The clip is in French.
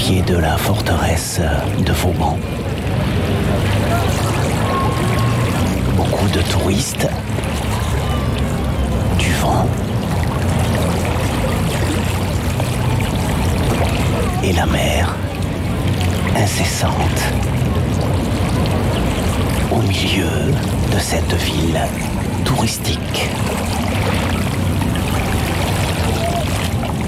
pied de la forteresse de Vauban. Beaucoup de touristes, du vent et la mer incessante au milieu de cette ville touristique.